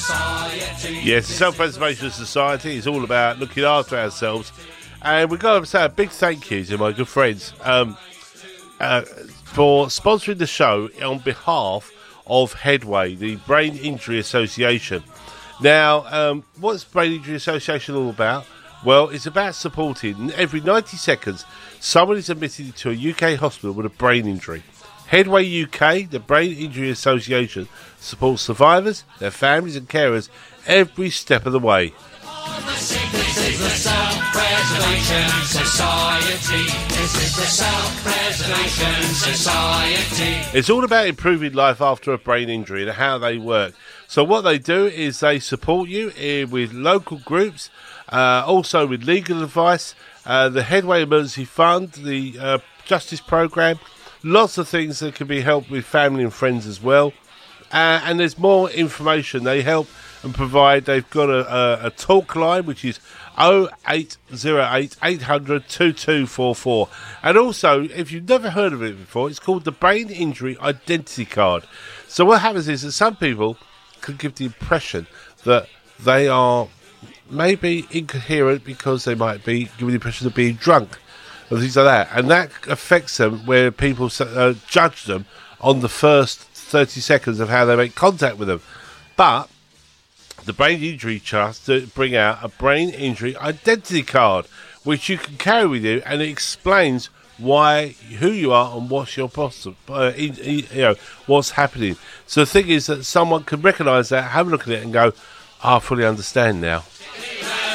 Yes, the Self-Preservation Society is all about looking after ourselves. And we've got to say a big thank you to my good friends for sponsoring the show on behalf of Headway, the Brain Injury Association. Now, what's Brain Injury Association all about? Well, it's about supporting every 90 seconds someone is admitted to a UK hospital with a brain injury. Headway UK, the Brain Injury Association, supports survivors, their families and carers every step of the way. This is the Self-Preservation Society. This is the Self-Preservation Society. It's all about improving life after a brain injury and how they work. So what they do is they support you with local groups, also with legal advice, the Headway Emergency Fund, the Justice Programme, lots of things that can be helped with family and friends as well. And there's more information. They help and provide. They've got a talk line, which is 0808 800 2244. And also, if you've never heard of it before, it's called the Brain Injury Identity Card. So what happens is that some people could give the impression that they are maybe incoherent because they might be giving the impression of being drunk and things like that. And that affects them where people judge them on the first 30 seconds of how they make contact with them. But the Brain Injury Trust bring out a Brain Injury Identity Card, which you can carry with you, and it explains who you are and what's your what's happening. So the thing is that someone can recognise that, have a look at it, and go, I fully understand now.